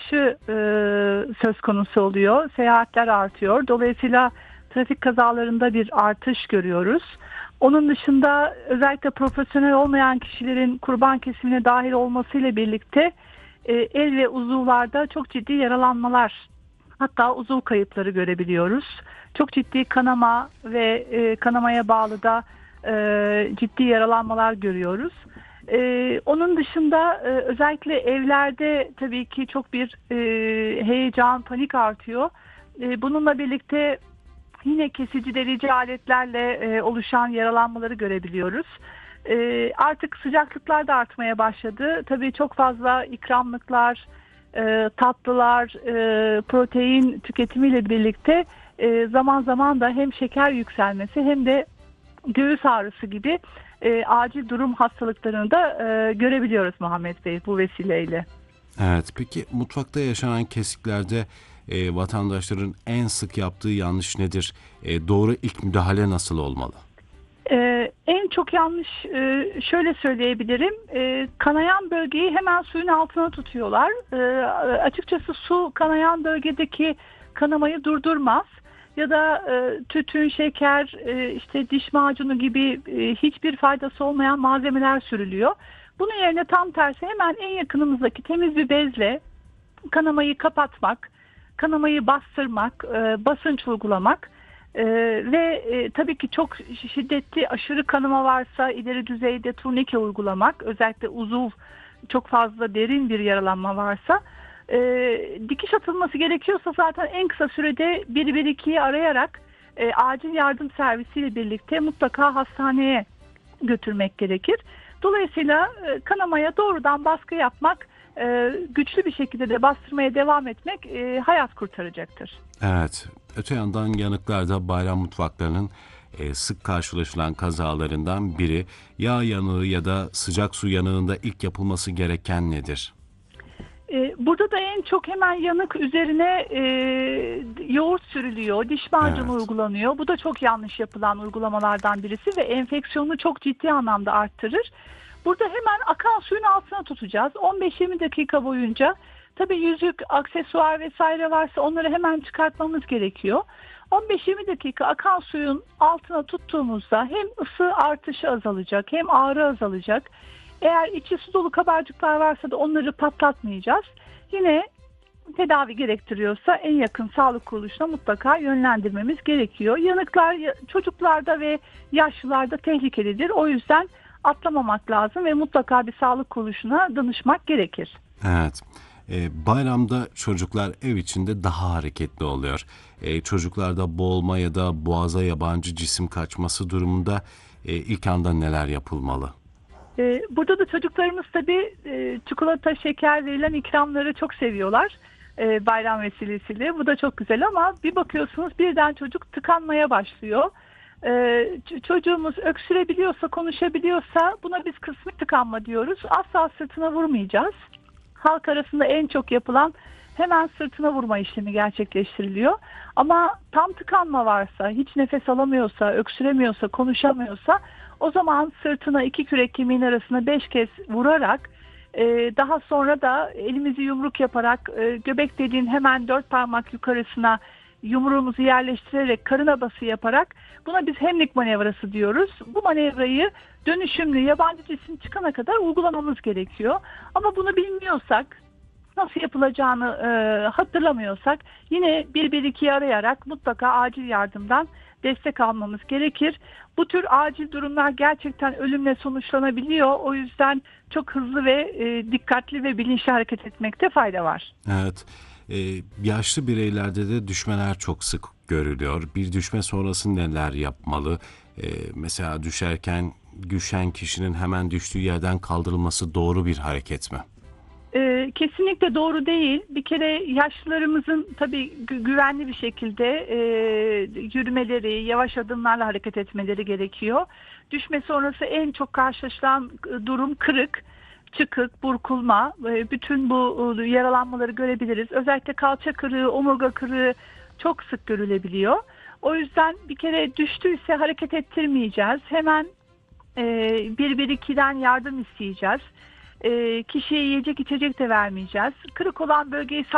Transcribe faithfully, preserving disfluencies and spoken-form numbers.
artışı e, söz konusu oluyor. Seyahatler artıyor. Dolayısıyla trafik kazalarında bir artış görüyoruz. Onun dışında özellikle profesyonel olmayan kişilerin kurban kesimine dahil olmasıyla birlikte e, el ve uzuvlarda çok ciddi yaralanmalar, hatta uzuv kayıpları görebiliyoruz. Çok ciddi kanama ve e, kanamaya bağlı da e, ciddi yaralanmalar görüyoruz. E, onun dışında e, özellikle evlerde tabii ki çok bir e, heyecan, panik artıyor. E, bununla birlikte yine kesici delici aletlerle e, oluşan yaralanmaları görebiliyoruz. E, artık sıcaklıklar da artmaya başladı. Tabii çok fazla ikramlıklar, e, tatlılar, e, protein tüketimiyle birlikte e, zaman zaman da hem şeker yükselmesi hem de göğüs ağrısı gibi e, acil durum hastalıklarını da e, görebiliyoruz Muhammed Bey bu vesileyle. Evet, peki mutfakta yaşanan kesiklerde e, vatandaşların en sık yaptığı yanlış nedir? E, doğru ilk müdahale nasıl olmalı? Ee, en çok yanlış e, şöyle söyleyebilirim. E, kanayan bölgeyi hemen suyun altına tutuyorlar. E, açıkçası su kanayan bölgedeki kanamayı durdurmaz. Ya da e, tütün, şeker, e, işte diş macunu gibi e, hiçbir faydası olmayan malzemeler sürülüyor. Bunun yerine tam tersi hemen en yakınımızdaki temiz bir bezle kanamayı kapatmak, kanamayı bastırmak, e, basınç uygulamak. Ee, ve e, tabii ki çok şiddetli aşırı kanama varsa ileri düzeyde turnike uygulamak, özellikle uzuv çok fazla derin bir yaralanma varsa e, dikiş atılması gerekiyorsa zaten en kısa sürede bir bir ikiyi arayarak e, acil yardım servisiyle birlikte mutlaka hastaneye götürmek gerekir. Dolayısıyla e, kanamaya doğrudan baskı yapmak, e, güçlü bir şekilde de bastırmaya devam etmek e, hayat kurtaracaktır. Evet, öte yandan yanıklarda bayram mutfaklarının e, sık karşılaşılan kazalarından biri. Yağ yanığı ya da sıcak su yanığında ilk yapılması gereken nedir? E, Burada da en çok hemen yanık üzerine e, yoğurt sürülüyor, diş macunu Evet, uygulanıyor. Bu da çok yanlış yapılan uygulamalardan birisi ve enfeksiyonu çok ciddi anlamda arttırır. Burada hemen akan suyun altına tutacağız. on beş yirmi dakika boyunca. Tabii yüzük, aksesuar vesaire varsa onları hemen çıkartmamız gerekiyor. on beş yirmi dakika akan suyun altına tuttuğumuzda hem ısı artışı azalacak hem ağrı azalacak. Eğer içi su dolu kabarcıklar varsa da onları patlatmayacağız. Yine tedavi gerektiriyorsa en yakın sağlık kuruluşuna mutlaka yönlendirmemiz gerekiyor. Yanıklar çocuklarda ve yaşlılarda tehlikelidir. O yüzden atlamamak lazım ve mutlaka bir sağlık kuruluşuna danışmak gerekir. evet. E, bayramda çocuklar ev içinde daha hareketli oluyor. E, çocuklarda boğulma ya da boğaza yabancı cisim kaçması durumunda e, ilk anda neler yapılmalı? Ee, Burada da çocuklarımız tabii e, çikolata, şeker verilen ikramları çok seviyorlar e, bayram vesilesiyle. Bu da çok güzel ama bir bakıyorsunuz birden çocuk tıkanmaya başlıyor. Ee, ç- Çocuğumuz öksürebiliyorsa, konuşabiliyorsa buna biz kısmi tıkanma diyoruz. Asla sırtına vurmayacağız. Halk arasında en çok yapılan hemen sırtına vurma işlemi gerçekleştiriliyor. Ama tam tıkanma varsa, hiç nefes alamıyorsa, öksüremiyorsa, konuşamıyorsa o zaman sırtına iki kürek kemiğin arasına beş kez vurarak e, daha sonra da elimizi yumruk yaparak e, göbek deliğin hemen dört parmak yukarısına yumruğumuzu yerleştirerek karına bası yaparak buna biz Heimlich manevrası diyoruz. Bu manevrayı dönüşümlü yabancı cisim çıkana kadar uygulamamız gerekiyor. Ama bunu bilmiyorsak, nasıl yapılacağını e, hatırlamıyorsak yine bir bir ikiyi arayarak mutlaka acil yardımdan destek almamız gerekir. Bu tür acil durumlar gerçekten ölümle sonuçlanabiliyor. O yüzden çok hızlı ve e, dikkatli ve bilinçli hareket etmekte fayda var. Evet, e, yaşlı bireylerde de düşmeler çok sık görülüyor. Bir düşme sonrası neler yapmalı? E, mesela düşerken düşen kişinin hemen düştüğü yerden kaldırılması doğru bir hareket mi? Ee, kesinlikle doğru değil. Bir kere yaşlılarımızın tabii gü- güvenli bir şekilde e, yürümeleri, yavaş adımlarla hareket etmeleri gerekiyor. Düşme sonrası en çok karşılaşılan e, durum kırık, çıkık, burkulma. E, bütün bu e, yaralanmaları görebiliriz. Özellikle kalça kırığı, omurga kırığı çok sık görülebiliyor. O yüzden bir kere düştüyse hareket ettirmeyeceğiz. Hemen e, bir bir ikiden yardım isteyeceğiz. E, kişiye yiyecek içecek de vermeyeceğiz. Kırık olan bölgeyi